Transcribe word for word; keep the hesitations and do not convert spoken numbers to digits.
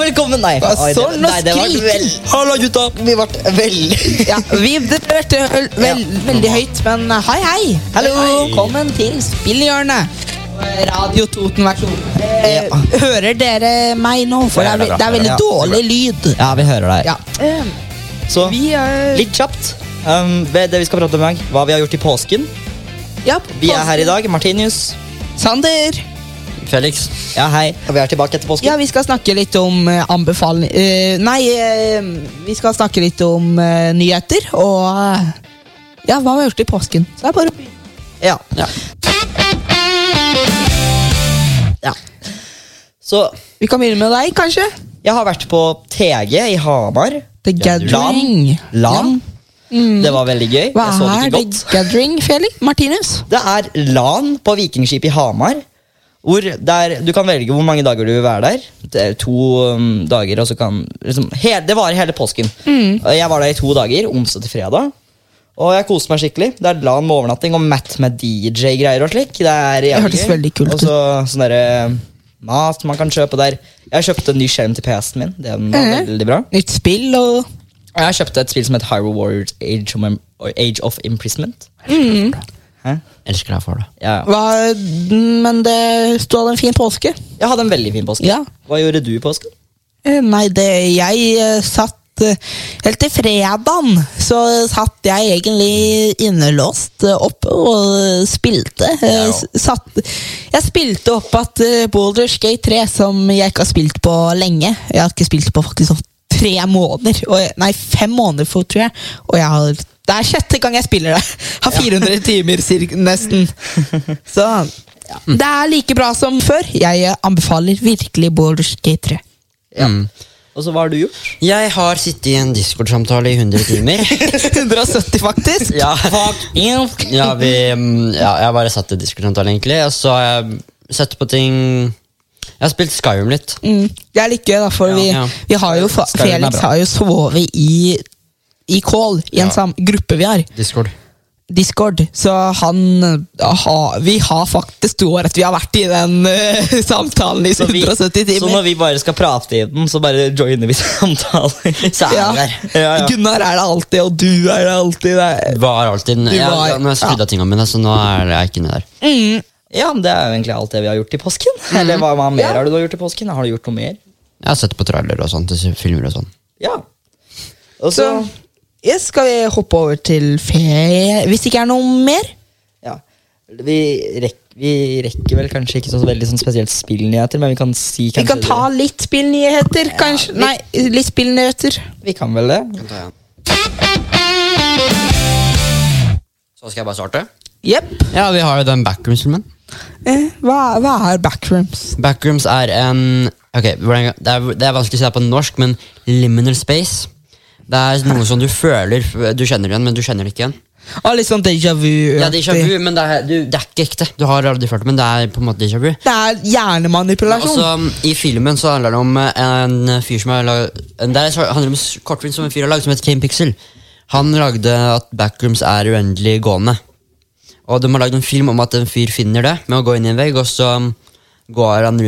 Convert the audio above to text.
velkommen. Nei, Hva oi, så det, nå nei, det var skriker? vel... Hallo, gutta! Vi ble veldig... Ja, vi det hørte vel, veldig høyt, men hei, hei. Hallo. Velkommen til Spillhjørnet. Radio Toten-versjon. Eh, Ja. Hører dere meg nå? For det er, ve- det er veldig Ja. dårlig lyd. Ja, vi hører deg. Ja. Eh, Så, vi er... litt kjapt. Um, det vi skal prate om i dag, hva vi har gjort i påsken. Ja, Vi er her i dag, Martinius. Sander. Felix. Ja, hei. Og vi er tilbake etter påsken. Ja, vi skal snakke litt om uh, anbefaling... eh, nei, eh, vi skal snakke litt om eh, nyheter, og... eh, ja, hva har vi gjort i påsken? Så det er bare... Ja. Ja. Ja. Så, Vi kan begynne med deg, kanskje? jeg har vært på T G i Hamar. The Gathering. LAN. Mm. Det var veldig gøy. Hva Jeg så det er ikke The godt. Gathering, Felix Martinez? Det er LAN på Vikingskip i Hamar. Hvor der, du kan velge hvor mange dager du vil være der. Det er to um, dager, og så kan liksom, he, det varer hele påsken. Mm. Og Jeg var der i to dager, onsdag til fredag. Og jeg koste meg skikkelig. Det er LAN med overnatting og Matt med D J-greier og slik. Det er Det jævlig hørtes gøy. veldig kult Og så sånn derre mat man kan kjøpe der. Jeg kjøpte en ny skjerm til P S-en min. Det var Mhm. veldig bra. Nytt spill og... Og jeg kjøpte et spill som heter Hyrule Warriors Age of, Im- Age of Imprisonment. Mm. Hæ? Elsker deg for det. Ja, ja. Hva, men det stod en fin påske. Jeg hadde en veldig fin påske. Ja. Hva gjorde du i påsken? Eh, Nei, det, jeg eh, satt eh, helt til fredagen, så satt jeg egentlig innelåst eh, oppe og spilte. Eh, Ja, s- satt, jeg spilte opp at uh, Baldur's Gate tre, som jeg ikke har spilt på lenge. Jeg har ikke spilt på faktisk sånn tre måneder. Og, jeg- nei, fem måneder, for, tror jeg. Og jeg har, det er sjette gang jeg spiller det. Har fire hundre timer cirka, nesten. Så det er like bra som før. Jeg eh, anbefaler virkelig Baldur's Gate tre. Mm. Og så hva har du gjort? Jeg har sittet i en Discord-samtale i hundre timer. hundre og sytti, faktisk. ja. ja, vi, mm, ja, jeg har bare satt i Discord-samtale, egentlig. Og så har jeg sett på ting. Jeg har spilt Skyrim litt. Mm. Det er litt gøy, da, for Ja, vi, ja. vi har jo fa- Skyrim er Felix bra. har jo sovet i I call, i en Ja. sam gruppe vi har. Discord. Discord. Så han ha, Vi har faktisk to år at vi har vært i den eh, samtalen i Så, vi, hundre og sytti så timer. når vi bare skal prate i den, så bare joiner vi samtaler. Så er Ja. jeg der. Ja, ja. Gunnar er det alltid, og du er det alltid. Det. Var alltid Du ja, var- ja, Nå har jeg skrudd av tingene mine, så nå er jeg ikke inne der. Mm. Ja, men Det er jo egentlig alt det vi har gjort i påsken. Eller hva, hva mer Ja. har du gjort i påsken? Har du gjort noe mer? Jeg har sett på trailer og sånt, til filmer og sånn. Ja. Og så, Så ja, skal vi hoppe over til ferie, hvis det ikke er noe mer? ja. Vi, rek, vi rekker vel kanskje ikke så veldig sånn spesielt spillnyheter, men vi kan si Vi kanskje kan ta litt spillnyheter, kanskje. vi- Nei, litt spillnyheter. det. Vi kan vel det. Så skal jeg bare starte. Jepp. Ja, vi har jo den Backrooms-filmen. Eh, hva, hva er backrooms? Backrooms er en Ok, hvordan- det er, det er vanskelig å si det på norsk, men liminal space. Det er noe som du føler du kjenner igjen, men du kjenner det ikke igjen. Ah, litt sånn déjà vu. Ja, déjà vu, men det er, du, det er ikke ekte. Du har aldri følt det, men det er på en måte déjà vu. Det er hjernemanipulasjon. Også, I filmen så handler det om en fyr som har laget, Det er- så handler det om en kortfilm som en fyr har laget, som heter Kane Pixel. Han lagde at Backrooms er uendelig gående. Og de har lagd en film om at en fyr finner det med å gå inn i en vegg, og så går han rundt